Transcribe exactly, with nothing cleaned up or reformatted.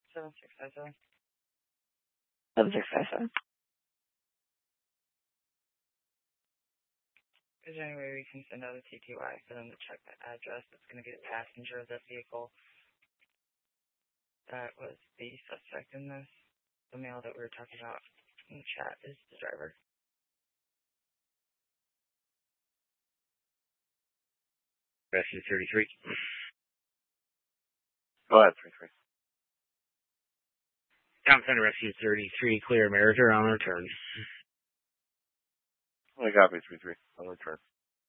seven six five seven. seven six five seven. Is there any way we can send out a T T Y for them to check the address that's going to be the passenger of that vehicle that was the suspect in this? The male that we were talking about in the chat is the driver. Rescue thirty-three. Go ahead, three three. Town Center Rescue thirty-three, clear America on return. I got me, three three. On return.